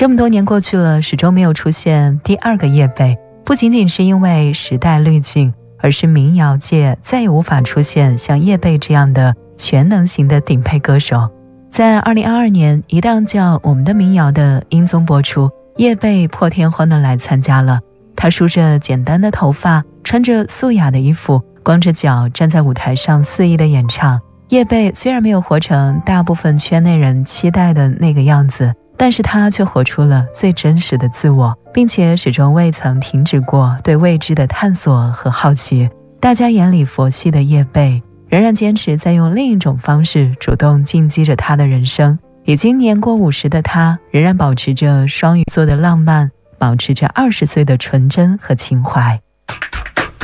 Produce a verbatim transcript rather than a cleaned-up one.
这么多年过去了，始终没有出现第二个叶蓓，不仅仅是因为时代滤镜，而是民谣界再也无法出现像叶蓓这样的全能型的顶配歌手。在二零二二年，一档叫《我们的民谣》的音综播出，叶蓓破天荒地来参加了。她梳着简单的头发，穿着素雅的衣服，光着脚站在舞台上肆意的演唱。叶蓓虽然没有活成大部分圈内人期待的那个样子，但是她却活出了最真实的自我，并且始终未曾停止过对未知的探索和好奇。大家眼里佛系的叶蓓，仍然坚持在用另一种方式主动进击着她的人生。已经年过五十的她，仍然保持着双鱼座的浪漫，保持着二十岁的纯真和情怀。